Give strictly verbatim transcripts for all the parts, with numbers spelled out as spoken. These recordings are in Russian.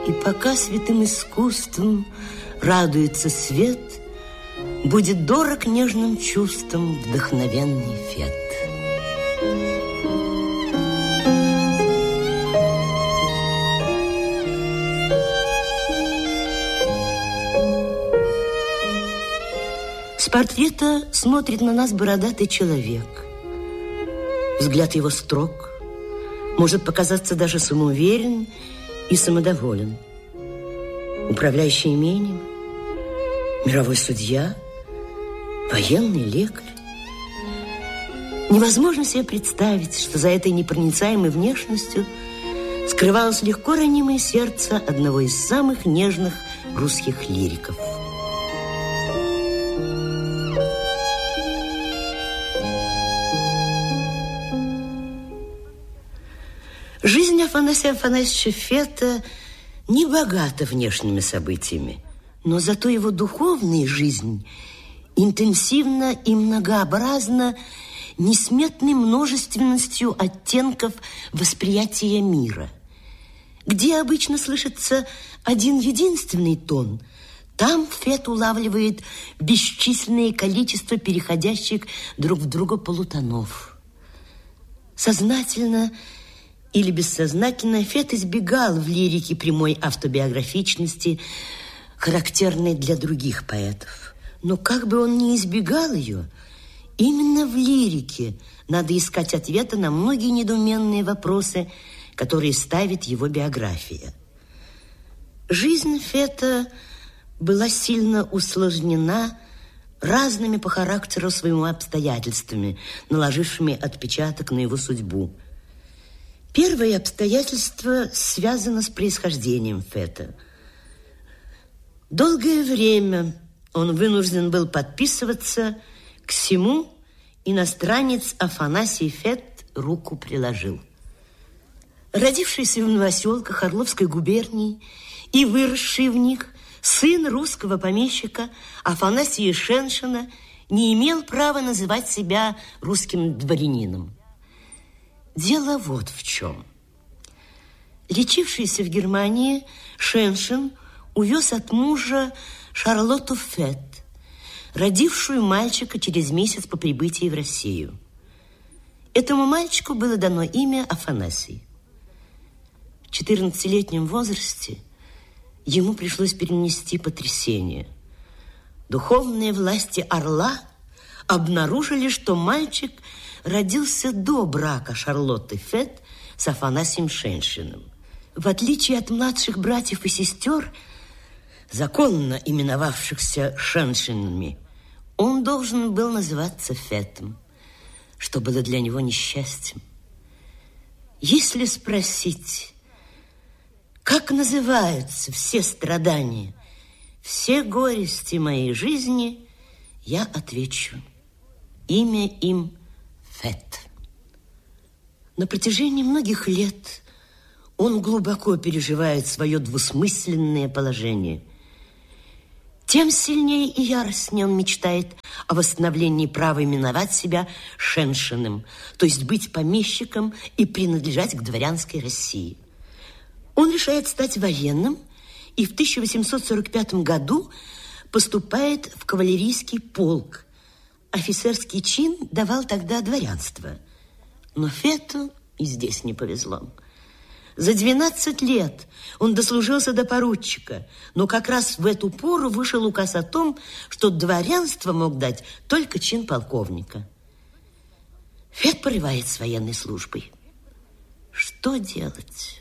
И пока святым искусством радуется свет, будет дорог нежным чувствам вдохновенный фет. С портрета смотрит на нас бородатый человек. Взгляд его строг, может показаться даже самоуверен и самодоволен. Управляющий имением, мировой судья, военный лекарь. Невозможно себе представить, что за этой непроницаемой внешностью скрывалось легко ранимое сердце одного из самых нежных русских лириков. Жизнь Афанасия Афанасьевича Фета не богата внешними событиями, но зато его духовная жизнь интенсивна и многообразна несметной множественностью оттенков восприятия мира. Где обычно слышится один единственный тон, там Фет улавливает бесчисленное количество переходящих друг в друга полутонов. Сознательно или бессознательно Фет избегал в лирике прямой автобиографичности, характерной для других поэтов. Но как бы он ни избегал ее, именно в лирике надо искать ответы на многие недоуменные вопросы, которые ставит его биография. Жизнь Фета была сильно усложнена разными по характеру своему обстоятельствами, наложившими отпечаток на его судьбу. Первое обстоятельство связано с происхождением Фета. Долгое время он вынужден был подписываться к сему иностранец Афанасий Фет руку приложил. Родившийся в новоселках Орловской губернии и выросший в них сын русского помещика Афанасия Шеншина не имел права называть себя русским дворянином. Дело вот в чем. Лечившийся в Германии Шеншин увез от мужа Шарлотту Фет, родившую мальчика через месяц по прибытии в Россию. Этому мальчику было дано имя Афанасий. В четырнадцатилетнем возрасте ему пришлось перенести потрясение. Духовные власти Орла обнаружили, что мальчик родился до брака Шарлотты Фет с Афанасием Шеншиным. В отличие от младших братьев и сестер, законно именовавшихся Шеншинами, он должен был называться Фетом, что было для него несчастьем. Если спросить, как называются все страдания, все горести моей жизни, я отвечу: имя им Фет. На протяжении многих лет он глубоко переживает свое двусмысленное положение. Тем сильнее и яростнее он мечтает о восстановлении права именовать себя Шеншиным, то есть быть помещиком и принадлежать к дворянской России. Он решает стать военным и в тысяча восемьсот сорок пятом году поступает в кавалерийский полк. Офицерский чин давал тогда дворянство. Но Фету и здесь не повезло. За двенадцать лет он дослужился до поручика, но как раз в эту пору вышел указ о том, что дворянство мог дать только чин полковника. Фет порывает с военной службой. Что делать?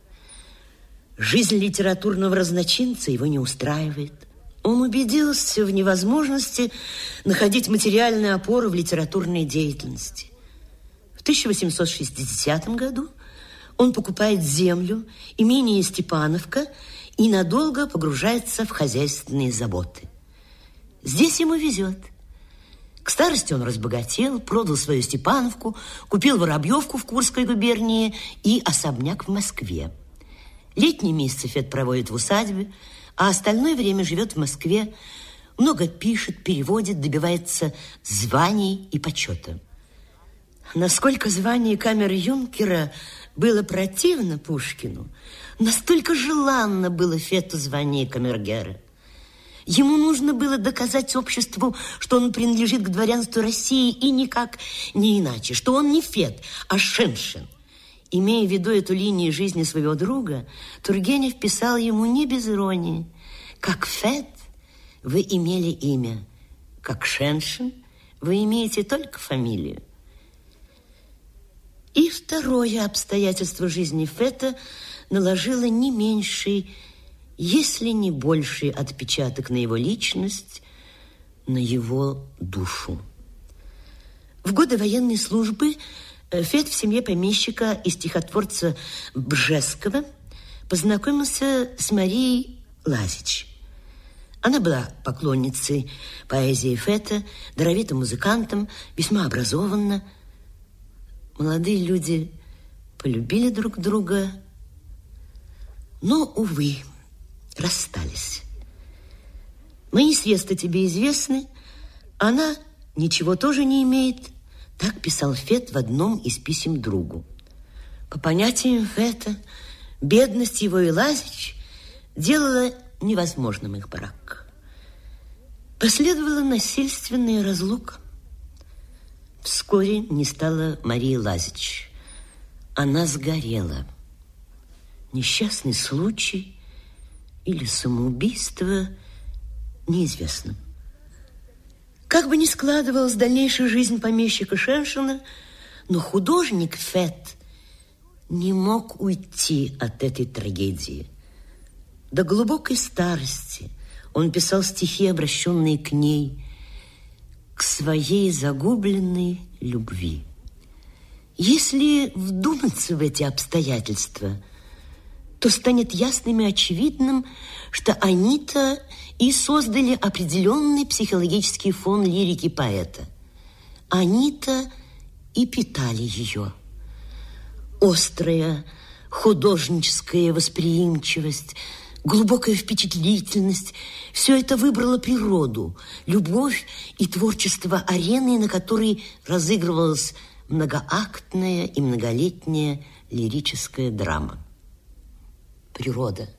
Жизнь литературного разночинца его не устраивает. Он убедился в невозможности находить материальную опору в литературной деятельности. В тысяча восемьсот шестидесятом году он покупает землю, имение Степановка, и надолго погружается в хозяйственные заботы. Здесь ему везет. К старости он разбогател, продал свою Степановку, купил Воробьевку в Курской губернии и особняк в Москве. Летние месяцы Фет проводит в усадьбе, а остальное время живет в Москве, много пишет, переводит, добивается званий и почета. Насколько звание камер-юнкера было противно Пушкину, настолько желанно было Фету звание камергера. Ему нужно было доказать обществу, что он принадлежит к дворянству России и никак не иначе, что он не Фет, а Шеншин. Имея в виду эту линию жизни своего друга, Тургенев писал ему не без иронии: «Как Фет вы имели имя, как Шеншин вы имеете только фамилию». И второе обстоятельство жизни Фета наложило не меньший, если не больший отпечаток на его личность, на его душу. В годы военной службы Фет в семье помещика и стихотворца Бжеского познакомился с Марией Лазич. Она была поклонницей поэзии Фета, даровитым музыкантом, весьма образованна. Молодые люди полюбили друг друга, но, увы, расстались. «Мои средства тебе известны, она ничего тоже не имеет», так писал Фет в одном из писем другу. По понятиям Фета, бедность его и Лазич делала невозможным их брак. Последовала насильственная разлука. Вскоре не стало Марии Лазич. Она сгорела. Несчастный случай или самоубийство неизвестно. Как бы ни складывалась дальнейшая жизнь помещика Шеншина, но художник Фет не мог уйти от этой трагедии. До глубокой старости он писал стихи, обращенные к ней, к своей загубленной любви. Если вдуматься в эти обстоятельства, то станет ясным и очевидным, что они-то и создали определенный психологический фон лирики поэта. Они-то и питали ее. Острая художническая восприимчивость, глубокая впечатлительность – все это выбрало природу, любовь и творчество арены, на которой разыгрывалась многоактная и многолетняя лирическая драма. Природа,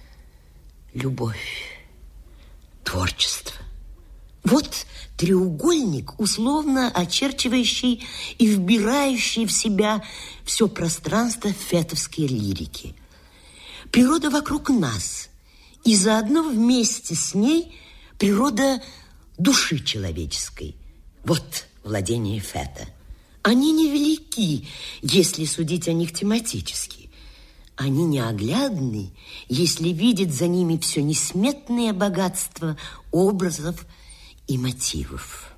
любовь, творчество. Вот треугольник, условно очерчивающий и вбирающий в себя все пространство фетовской лирики. Природа вокруг нас, и заодно вместе с ней природа души человеческой. Вот владение Фета. Они невелики, если судить о них тематически. Они неоглядны, если видеть за ними все несметное богатство образов и мотивов.